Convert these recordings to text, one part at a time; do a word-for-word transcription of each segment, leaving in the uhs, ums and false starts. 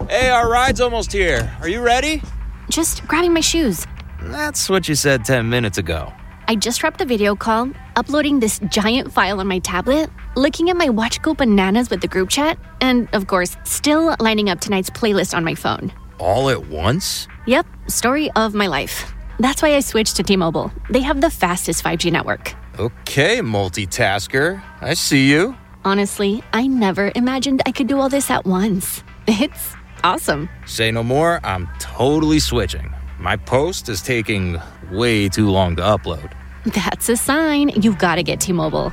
Hey, our ride's almost here. Are you ready? Just grabbing my shoes. That's what you said ten minutes ago. I just wrapped the video call, uploading this giant file on my tablet, looking at my watch go bananas with the group chat, and, of course, still lining up tonight's playlist on my phone. All at once? Yep, story of my life. That's why I switched to T-Mobile. They have the fastest five G network. Okay, multitasker. I see you. Honestly, I never imagined I could do all this at once. It's awesome. Say no more, I'm totally switching. My post is taking way too long to upload. That's a sign you've got to get T-Mobile.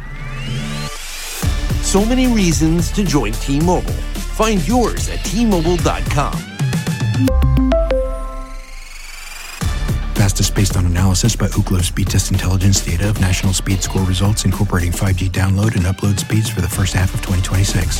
So many reasons to join T-Mobile. Find yours at T Mobile dot com. Fastest based on analysis by Ookla Speed Test Intelligence data of national speed score results incorporating five G download and upload speeds for the first half of twenty twenty-six.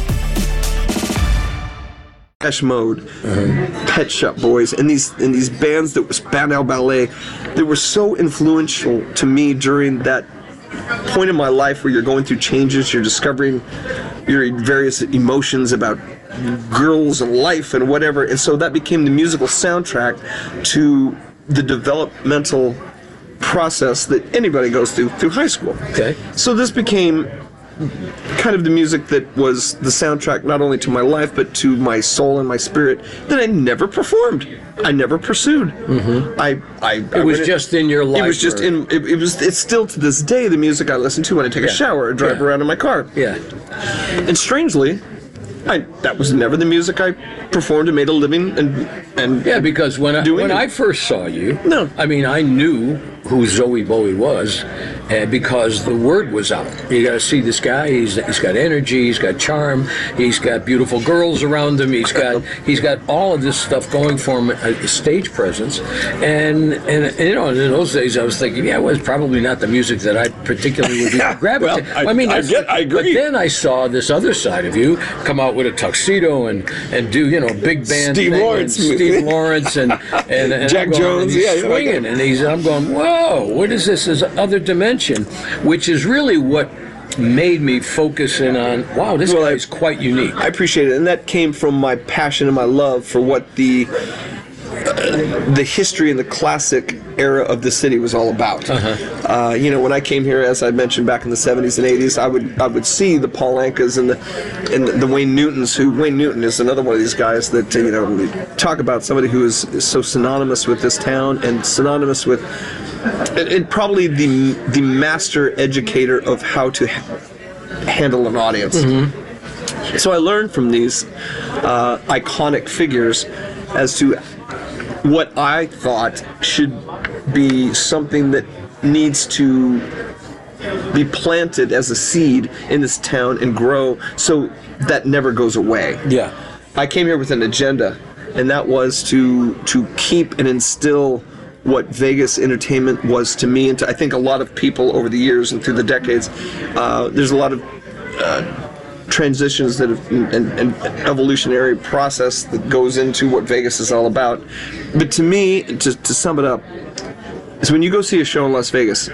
Depeche Mode, uh-huh. Pet Shop Boys, and these and these bands that was Spandau Ballet, they were so influential to me during that point in my life where you're going through changes, you're discovering your various emotions about girls and life and whatever, and so that became the musical soundtrack to the developmental process that anybody goes through through high school. Okay. So this became kind of the music that was the soundtrack not only to my life but to my soul and my spirit that I never performed. I never pursued. Mm-hmm. I, I, it I was just in your life. It was just in. It, it was. It's still to this day the music I listen to when I take yeah. a shower or drive yeah. around in my car. Yeah. And strangely, I that was never the music I performed and made a living and and yeah because when I when it. I first saw you, no, I mean I knew who Zoe Bowie was, uh, because the word was out. You got to see this guy. He's he's got energy. He's got charm. He's got beautiful girls around him. He's got he's got all of this stuff going for him. A stage presence, and and, and you know in those days I was thinking, yeah, well, it's probably not the music that I particularly would be gravitating. well, I, I mean, I, get, I agree. But then I saw this other side of you come out with a tuxedo and and do you know big band Steve thing Lawrence, and Steve Lawrence, and and, and Jack going, Jones, and he's yeah, swinging, like and he's I'm going, whoa, what is this? This other dimension, which is really what made me focus in on. Wow, this well, guy is quite unique. I appreciate it, and that came from my passion and my love for what the uh, the history and the classic era of the city was all about. Uh-huh. Uh, you know, when I came here, as I mentioned back in the seventies and eighties, I would I would see the Paul Ankas and the and the, the Wayne Newtons. Who Wayne Newton is another one of these guys that uh, you know we talk about somebody who is, is so synonymous with this town and synonymous with. And, and probably the the master educator of how to ha- handle an audience. Mm-hmm. So I learned from these uh, iconic figures as to what I thought should be something that needs to be planted as a seed in this town and grow so that never goes away. Yeah. I came here with an agenda, and that was to to keep and instill what Vegas entertainment was to me and to I think a lot of people over the years and through the decades. Uh, there's a lot of uh, transitions that have, and, and evolutionary process that goes into what Vegas is all about. But to me, to, to sum it up, is when you go see a show in Las Vegas,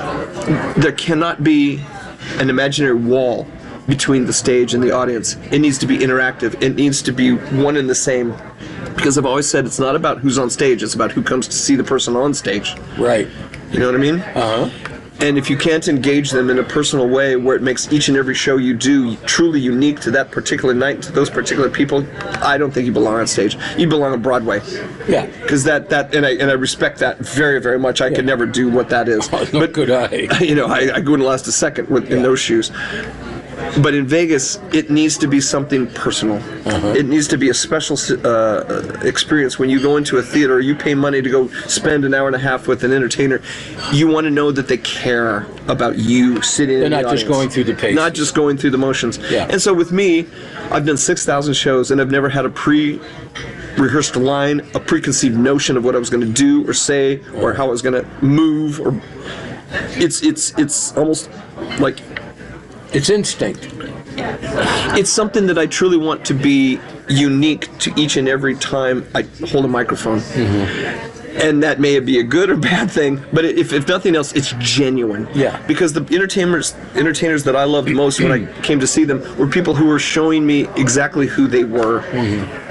there cannot be an imaginary wall between the stage and the audience. It needs to be interactive. It needs to be one and the same. Because I've always said it's not about who's on stage, it's about who comes to see the person on stage. Right. You know what I mean? Uh-huh. And if you can't engage them in a personal way where it makes each and every show you do truly unique to that particular night, to those particular people, I don't think you belong on stage. You belong on Broadway. Yeah. Because that, that and I and I respect that very, very much. I yeah. could never do what that is. Oh, no, but, could I. You know, I, I couldn't last a second with, in yeah. those shoes. But in Vegas, it needs to be something personal. Uh-huh. It needs to be a special uh, experience. When you go into a theater, you pay money to go spend an hour and a half with an entertainer. You want to know that they care about you sitting They're in the not audience. just going through the paces. Not just going through the motions. Yeah. And so with me, I've done six thousand shows, and I've never had a pre-rehearsed line, a preconceived notion of what I was going to do or say or how I was going to move. Or it's it's it's almost like... It's instinct. It's something that I truly want to be unique to each and every time I hold a microphone. Mm-hmm. And that may be a good or bad thing, but if, if nothing else, it's genuine. Yeah. Because the entertainers entertainers that I loved most when I came to see them were people who were showing me exactly who they were. Mm-hmm.